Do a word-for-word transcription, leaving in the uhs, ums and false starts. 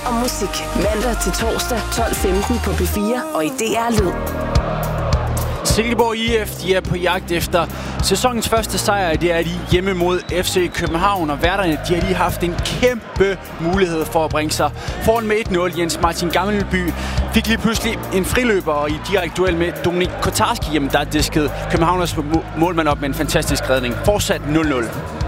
om musik. Mandag til torsdag tolv femten på P fire og i D R Lyd. Silkeborg I F, de er på jagt efter sæsonens første sejr. Det er de hjemme mod F C København, og værterne, de har lige haft en kæmpe mulighed for at bringe sig foran med et nul. Jens Martin Gammelby fik lige pludselig en friløber, og i direkte duel med Dominik Kotarski, jamen der diskede Københavners målmand op med en fantastisk redning. Fortsat nul nul.